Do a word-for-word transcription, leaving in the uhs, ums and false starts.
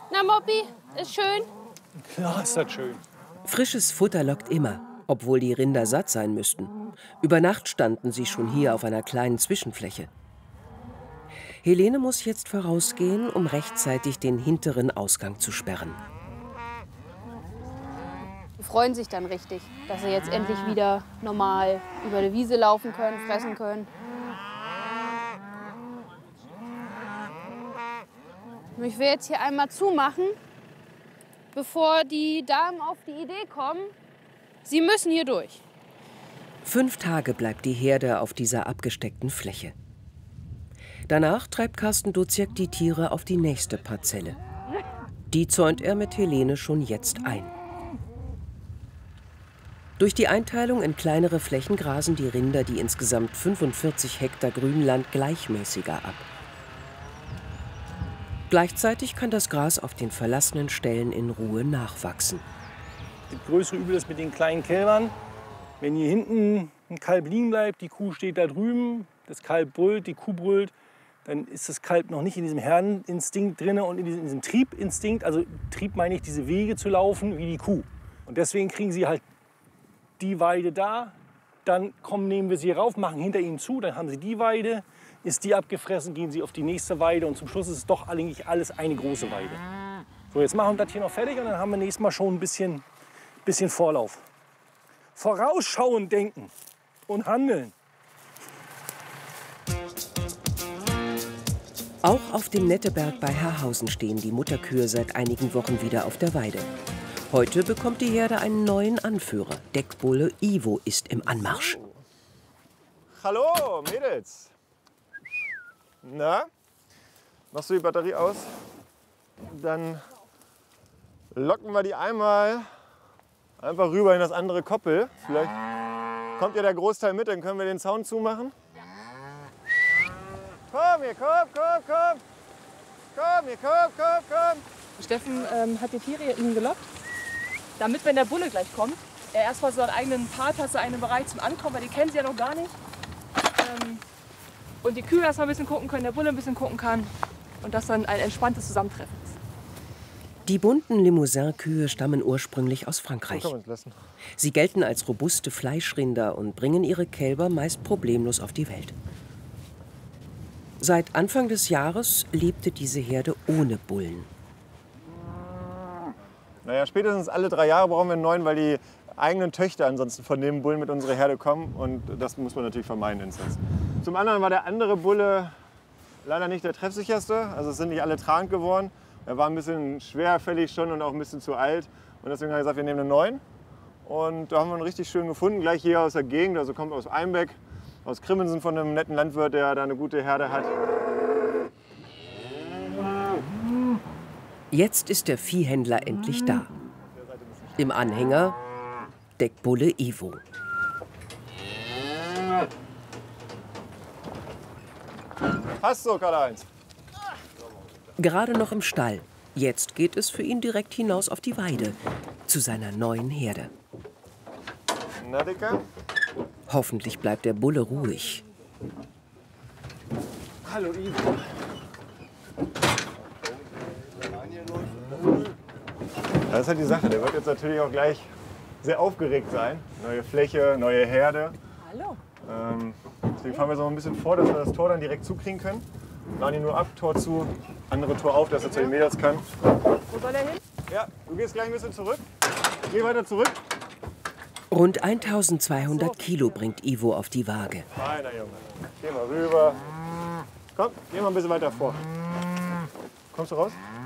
Na, Moppi, ist schön. Klar ist das schön. Frisches Futter lockt immer, obwohl die Rinder satt sein müssten. Über Nacht standen sie schon hier auf einer kleinen Zwischenfläche. Helene muss jetzt vorausgehen, um rechtzeitig den hinteren Ausgang zu sperren. Die freuen sich dann richtig, dass sie jetzt endlich wieder normal über die Wiese laufen können, fressen können. Ich will jetzt hier einmal zumachen, bevor die Damen auf die Idee kommen, sie müssen hier durch. Fünf Tage bleibt die Herde auf dieser abgesteckten Fläche. Danach treibt Carsten Duziak die Tiere auf die nächste Parzelle. Die zäunt er mit Helene schon jetzt ein. Durch die Einteilung in kleinere Flächen grasen die Rinder die insgesamt fünfundvierzig Hektar Grünland gleichmäßiger ab. Gleichzeitig kann das Gras auf den verlassenen Stellen in Ruhe nachwachsen. Das größere Übel ist mit den kleinen Kälbern. Wenn hier hinten ein Kalb liegen bleibt, die Kuh steht da drüben, das Kalb brüllt, die Kuh brüllt, dann ist das Kalb noch nicht in diesem Herdeninstinkt drin und in diesem, in diesem Triebinstinkt. Also Trieb meine ich, diese Wege zu laufen wie die Kuh. Und deswegen kriegen sie halt die Weide da, dann kommen, nehmen wir sie rauf, machen hinter ihnen zu, dann haben sie die Weide. Ist die abgefressen, gehen sie auf die nächste Weide und zum Schluss ist es doch eigentlich alles eine große Weide. So, jetzt machen wir das hier noch fertig und dann haben wir nächstes Mal schon ein bisschen, bisschen Vorlauf. Vorausschauend denken und handeln. Auch auf dem Netteberg bei Herrhausen stehen die Mutterkühe seit einigen Wochen wieder auf der Weide. Heute bekommt die Herde einen neuen Anführer. Deckbulle Ivo ist im Anmarsch. Hallo, Mädels. Na, machst du die Batterie aus? Dann locken wir die einmal einfach rüber in das andere Koppel. Vielleicht kommt ja der Großteil mit, dann können wir den Zaun zumachen. Komm hier, komm, komm, komm. Komm hier, komm, komm, komm. Steffen ähm, hat die Tiere hier innen gelockt, damit, wenn der Bulle gleich kommt, er erstmal so einen eigenen Part hat, so einen Bereich zum Ankommen, weil die kennen sie ja noch gar nicht. Ähm, Und die Kühe erstmal ein bisschen gucken können, der Bulle ein bisschen gucken kann und das dann ein entspanntes Zusammentreffen ist. Die bunten Limousin-Kühe stammen ursprünglich aus Frankreich. Sie gelten als robuste Fleischrinder und bringen ihre Kälber meist problemlos auf die Welt. Seit Anfang des Jahres lebte diese Herde ohne Bullen. Naja, spätestens alle drei Jahre brauchen wir einen neuen, weil die eigenen Töchter ansonsten von dem Bullen mit unserer Herde kommen und das muss man natürlich vermeiden insgesamt. Zum anderen war der andere Bulle leider nicht der treffsicherste, also es sind nicht alle tragend geworden. Er war ein bisschen schwerfällig schon und auch ein bisschen zu alt und deswegen haben wir gesagt, wir nehmen einen neuen. Und da haben wir einen richtig schön gefunden, gleich hier aus der Gegend, also kommt aus Einbeck, aus Krimmensen von einem netten Landwirt, der da eine gute Herde hat. Jetzt ist der Viehhändler endlich da. Im Anhänger Deckbulle Ivo. Passt so, Karl-Heinz. Gerade noch im Stall. Jetzt geht es für ihn direkt hinaus auf die Weide, zu seiner neuen Herde. Na, Dicker? Hoffentlich bleibt der Bulle ruhig. Hallo, Ivo. Das ist halt die Sache. Der wird jetzt natürlich auch gleich sehr aufgeregt sein. Neue Fläche, neue Herde. Hallo. Ähm, deswegen fahren wir so ein bisschen vor, dass wir das Tor dann direkt zukriegen können. Machen ihn nur ab, Tor zu, andere Tor auf, dass er zu den Mädels kann. Wo soll er hin? Ja, du gehst gleich ein bisschen zurück. Geh weiter zurück. Rund eintausendzweihundert Kilo bringt Ivo auf die Waage. Feiner Junge. Geh mal rüber. Komm, geh mal ein bisschen weiter vor. Kommst du raus?